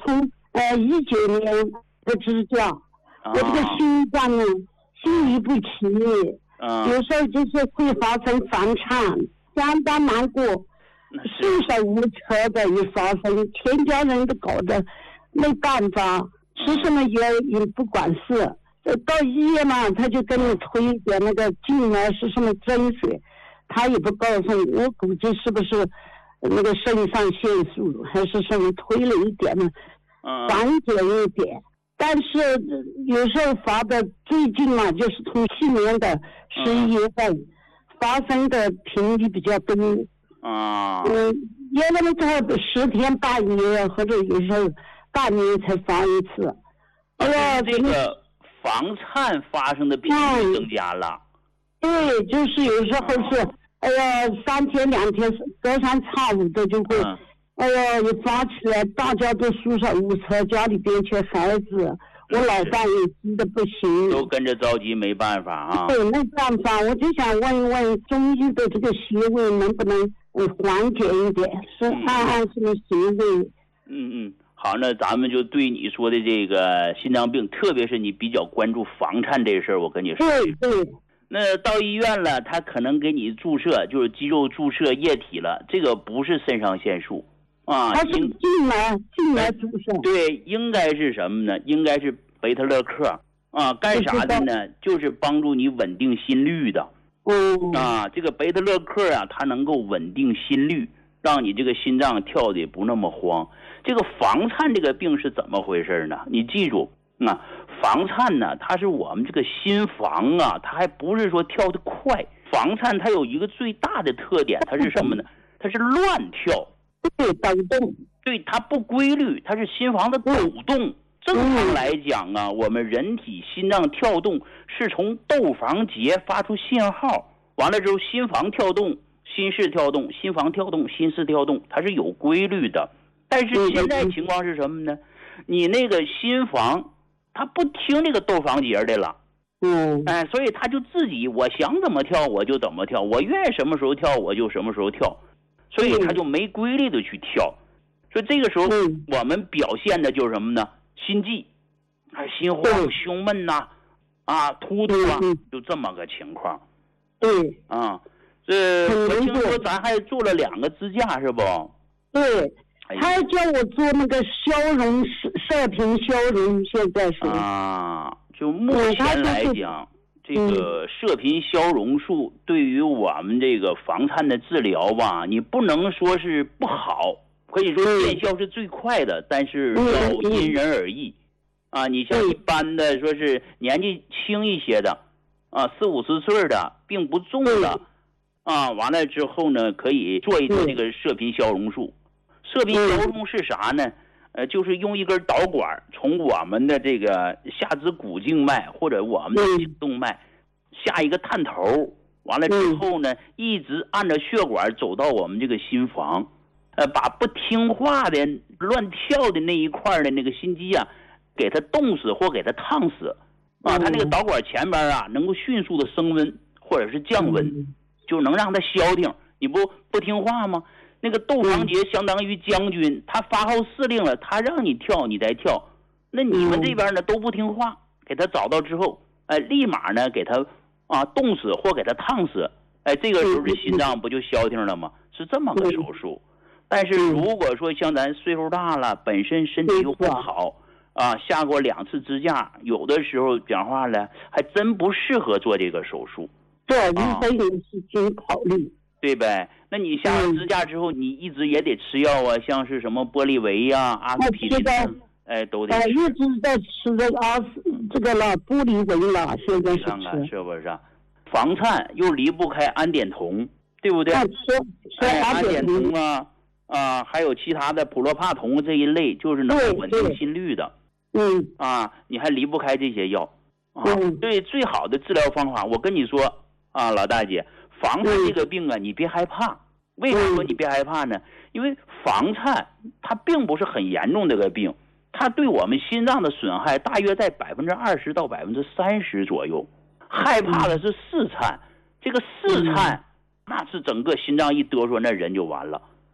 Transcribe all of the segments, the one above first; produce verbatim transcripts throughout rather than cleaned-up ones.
从呃一九年的支架， 啊、 我这个心脏呢心律不齐， 啊、 有时候就是会发生房颤，相当难过，束手无策的一发生，全家人都搞得没办法，吃什么药也不管事。到医院嘛，他就跟你推一点那个静脉是什么针水，他也不告诉你，我估计是不是那个肾上腺素还是什么推了一点呢，缓解一点。但是有时候发的最近嘛，就是从去年的十一月份、嗯、发生的频率比较多啊。 嗯，原来他十天半夜或者有时候半年才发一次。 哎呀，这个房颤发生的频率增加了。 嗯、对，就是有时候是、啊、哎呀三天两天隔三差五的就会。嗯，哎呀，一发起来，大家都束手无策，家里边缺孩子，我老伴也急得不行， 都跟着着急，没办法啊。 对，没办法，我就想问一问中医的这个穴位能不能呃缓解一点，是按按什么穴位？ 嗯嗯，好，那咱们就对你说的这个心脏病，特别是你比较关注房颤这事儿，我跟你说。 对对。 那到医院了，他可能给你注射，就是肌肉注射液体了，这个不是肾上腺素。啊， 它是静脉静脉注射。 对，应该是什么呢？应该是贝塔勒克啊，干啥的呢？就是帮助你稳定心率的。 嗯啊，这个贝塔勒克啊，它能够稳定心率，让你这个心脏跳的不那么慌。这个房颤这个病是怎么回事呢？你记住啊，房颤呢，它是我们这个心房啊，它还不是说跳得快。房颤它有一个最大的特点，它是什么呢？它是乱跳。 对，抖动， 对，它不规律，它是心房的抖动。正常来讲啊，我们人体心脏跳动是从窦房结发出信号，完了之后心房跳动，心室跳动，心房跳动，心室跳动，它是有规律的。但是现在情况是什么呢？你那个心房它不听这个窦房结的了。 嗯， 哎，所以它就自己我想怎么跳我就怎么跳，我愿意什么时候跳我就什么时候跳。所以他就没规律的去跳，所以这个时候我们表现的就是什么呢？心悸，啊，心慌、胸闷呐、啊，啊，突突啊，就这么个情况。 对， 啊，这我听说咱还做了两个支架是不？ 对，他叫我做那个消融射频消融，现在是啊，就目前来讲。这个射频消融术对于我们这个房颤的治疗吧，你不能说是不好，可以说见效是最快的，但是要因人而异。啊，你像一般的说是年纪轻一些的，啊，四五十岁的，并不重的，啊，完了之后呢，可以做一做这个射频消融术。射频消融是啥呢？呃，就是用一根导管从我们的这个下肢股静脉或者我们的颈动脉下一个探头，完了之后呢，一直按照血管走到我们这个心房，呃，把不听话的乱跳的那一块的那个心肌啊，给它冻死或给它烫死啊，它那个导管前边啊，能够迅速的升温或者是降温，就能让它消停。你不不听话吗？那个窦房结相当于将军，他发号施令了，他让你跳你再跳，那你们这边呢都不听话，给他找到之后，哎，立马呢给他啊冻死或给他烫死，哎，这个时候这心脏不就消停了吗？是这么个手术。但是如果说像咱岁数大了，本身身体又不好啊，下过两次支架，有的时候讲话了还真不适合做这个手术。 对，你得有时间考虑。 对呗？那你下了支架之后，你一直也得吃药啊，像是什么玻利维呀、阿司匹林，哎，都得吃。 哎，一直在吃这个阿司这个了，玻利维了，现在是吃。 是不是？房颤又离不开氨碘酮，对不对？ 吃吃氨碘酮啊啊，还有其他的普洛帕酮这一类，就是能稳定心率的。 嗯。 啊，你还离不开这些药。啊，对，最好的治疗方法，我跟你说啊，老大姐。房颤这个病啊，你别害怕。为啥说你别害怕呢？因为房颤它并不是很严重这个病，它对我们心脏的损害大约在百分之二十到百分之三十左右。害怕的是室颤，这个室颤那是整个心脏一哆嗦，那人就完了。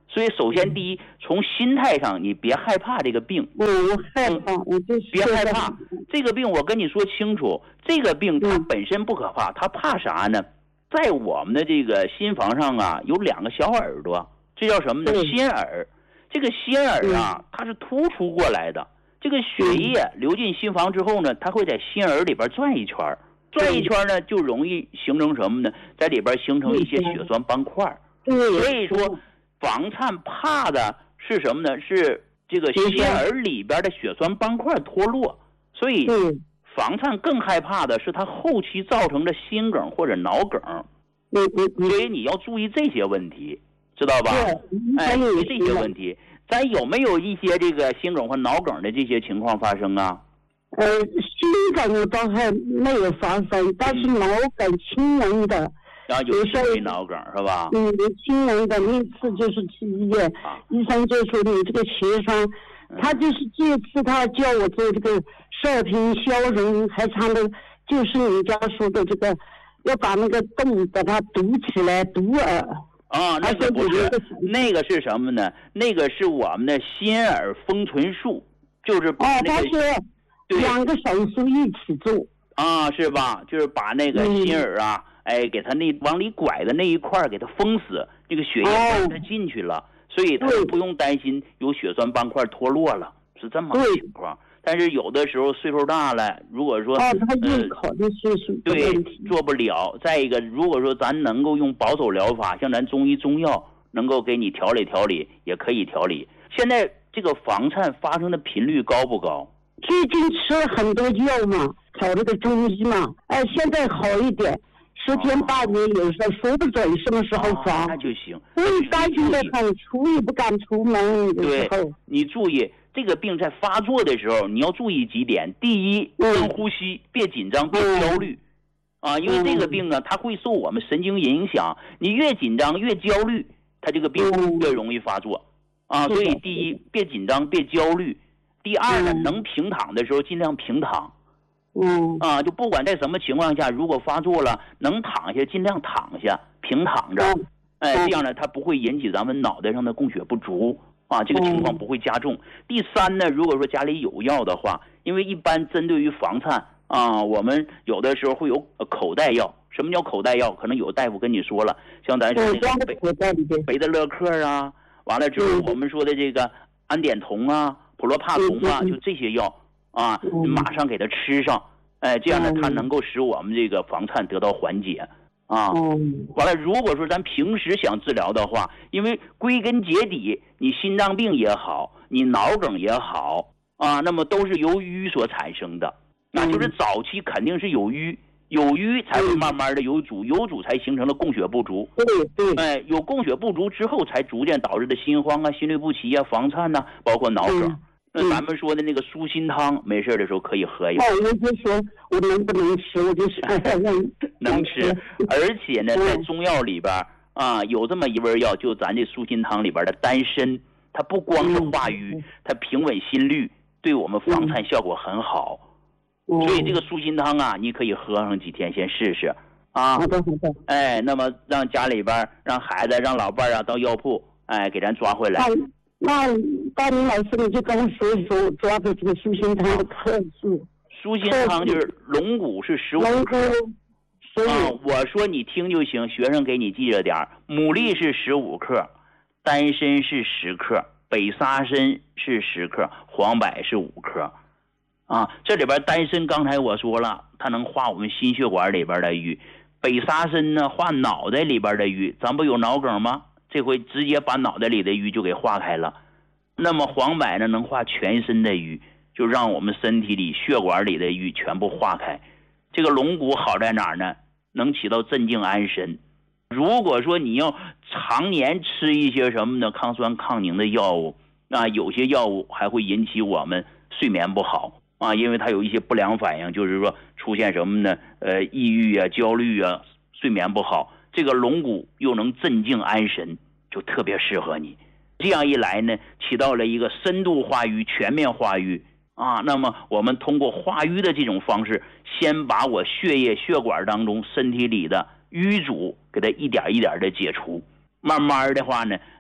所以首先第一，从心态上你别害怕这个病。 嗯，我害怕，嗯、我就是别害怕这个病。我跟你说清楚，这个病它本身不可怕，它怕啥呢？在我们的这个心房上啊，有两个小耳朵，这叫什么呢？心耳。这个心耳啊，它是突出过来的。这个血液流进心房之后呢，它会在心耳里边转一圈，转一圈呢，就容易形成什么呢？在里边形成一些血栓斑块。所以说，房颤怕的是什么呢？是这个心耳里边的血栓斑块脱落。所以，房颤更害怕的是它后期造成的心梗或者脑梗。所以你要注意这些问题，知道吧？哎，注意这些问题。咱有没有一些这个心梗或脑梗的这些情况发生啊？ 呃，心梗倒还没有发生，但是脑梗轻微的。 然后有轻微脑梗是吧？ 嗯，轻微的，那次就是去医院，啊、医生就说你这个血栓，嗯、他就是这次他叫我做这个射频消融，还唱的就是你家说的这个，要把那个洞把它堵起来，堵耳。 啊，那个不是，那个是什么呢？那个是我们的心耳封存术，就是把那个、 哦、是两个手术一起做啊，是吧？就是把那个心耳啊，嗯、哎，给它那往里拐的那一块给它封死，这个血液让它进去了，哦、所以它不用担心有血栓斑块脱落了，是这么个情况。但是有的时候岁数大了，如果说哦，他硬考的岁数对做不了。再一个，如果说咱能够用保守疗法，像咱中医中药能够给你调理调理，也可以调理。现在这个房颤发生的频率高不高？ 最近吃了很多药嘛，找这个中医嘛，哎，现在好一点。十天八年有时候说不准什么时候发， 哦、那就行。 所以担心的很，出也不敢出门的时候。 对，你注意。这个病在发作的时候，你要注意几点。第一，深呼吸，别紧张，别焦虑，啊，因为这个病呢，它会受我们神经影响。你越紧张越焦虑，它这个病越容易发作，啊，所以第一，别紧张，别焦虑。第二呢，能平躺的时候尽量平躺， 嗯， 啊，就不管在什么情况下，如果发作了，能躺下尽量躺下，平躺着，哎，这样呢，它不会引起咱们脑袋上的供血不足。啊，这个情况不会加重。第三呢，如果说家里有药的话，因为一般针对于房颤啊，我们有的时候会有口袋药。什么叫口袋药？可能有大夫跟你说了，像咱说那个贝贝德勒克啊，完了之后我们说的这个安碘酮啊、普罗帕酮啊，就这些药啊，马上给它吃上，哎，这样呢，它能够使我们这个房颤得到缓解。啊，完了，如果说咱平时想治疗的话，因为归根结底，你心脏病也好，你脑梗也好啊，那么都是由瘀所产生的，那就是早期肯定是有瘀，有瘀才会慢慢的有阻，有阻才形成了供血不足。 对对， 哎，有供血不足之后，才逐渐导致的心慌啊、心律不齐啊、房颤呐、啊，包括脑梗。那咱们说的那个舒心汤，没事的时候可以喝一喝。 哦，我就说我能不能吃，我就想能吃，而且呢，在中药里边啊，有这么一味药，就咱这舒心汤里边的丹参，它不光是化瘀，它平稳心律，对我们房颤效果很好。所以这个舒心汤啊，你可以喝上几天，先试试啊。 好的好的。 哎，那么让家里边、让孩子、让老伴啊，到药铺，哎，给咱抓回来。 那大林老师，你就跟我说一说，我抓的这个舒心汤的克数。 舒心汤就是龙骨是十五克，啊，我说你听就行，学生给你记着点儿。牡蛎是十五克，丹参是十克，北沙参是十克，黄柏是五克，啊，这里边丹参刚才我说了，它能化我们心血管里边的瘀，北沙参呢化脑袋里边的瘀，咱不有脑梗吗？这回直接把脑袋里的瘀就给化开了。那么黄柏呢能化全身的瘀，就让我们身体里血管里的瘀全部化开。这个龙骨好在哪儿呢？能起到镇静安神。如果说你要常年吃一些什么呢抗酸抗凝的药物，那有些药物还会引起我们睡眠不好啊，因为它有一些不良反应，就是说出现什么呢？呃，抑郁啊、焦虑啊、睡眠不好。这个龙骨又能镇静安神，就特别适合你。这样一来呢，起到了一个深度化瘀、全面化瘀啊。那么我们通过化瘀的这种方式，先把我血液血管当中身体里的瘀阻给它一点一点的解除。慢慢的话呢，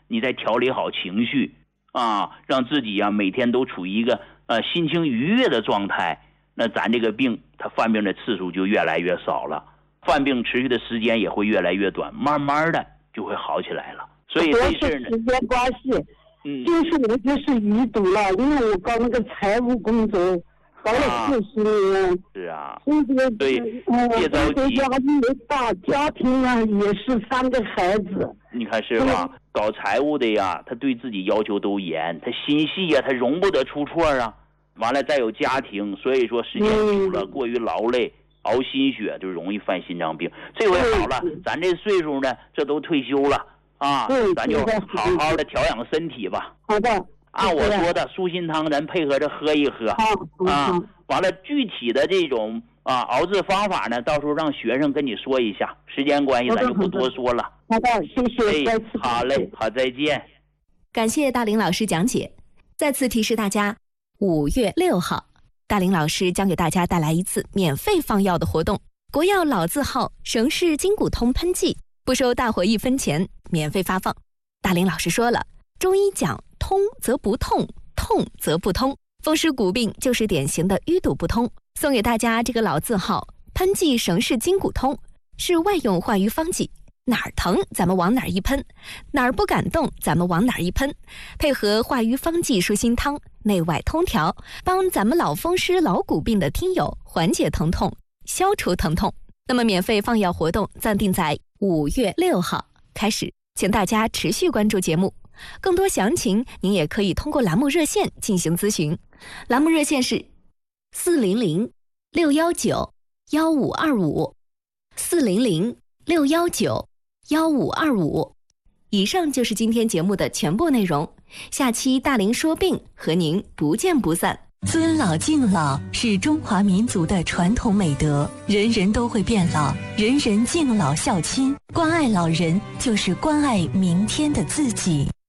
你再调理好情绪啊，让自己呀、啊、每天都处于一个呃心情愉悦的状态，那咱这个病它犯病的次数就越来越少了，犯病持续的时间也会越来越短，慢慢的就会好起来了。所以这事呢， 时间关系， 嗯， 就是我就是淤堵了，因为我搞那个财务工作搞了四十年， 是啊， 对，别着急，压力也大，家庭啊也是三个孩子， 你看是吧？搞财务的呀，他对自己要求都严，他心细呀，他容不得出错啊。完了再有家庭，所以说时间久了、嗯、过于劳累，熬心血就容易犯心脏病。这回好了，咱这岁数呢，这都退休了啊，咱就好好的调养身体吧。 好的， 按我说的舒心汤，咱配合着喝一喝啊。完了，具体的这种啊熬制方法呢，到时候让学生跟你说一下。时间关系，咱就不多说了。 好的，谢谢。 哎，好嘞，好，再见。 感谢大林老师讲解。再次提示大家，五月六号，大林老师将给大家带来一次免费放药的活动。国药老字号省氏筋骨通喷剂，不收大伙一分钱，免费发放。大林老师说了，中医讲通则不痛，痛则不通，风湿骨病就是典型的淤堵不通。送给大家这个老字号喷剂省氏筋骨通，是外用化瘀方剂，哪儿疼咱们往哪儿一喷，哪儿不敢动咱们往哪儿一喷，配合化瘀方剂舒心汤，内外通调，帮咱们老风湿老骨病的听友缓解疼痛，消除疼痛。那么免费放药活动暂定在五月六号开始，请大家持续关注节目。更多详情您也可以通过栏目热线进行咨询，栏目热线是四零零六幺九幺五二五四零零六幺九幺五二五。以上就是今天节目的全部内容，下期大林说病和您不见不散。 尊老敬老是中华民族的传统美德，人人都会变老，人人敬老孝亲，关爱老人就是关爱明天的自己。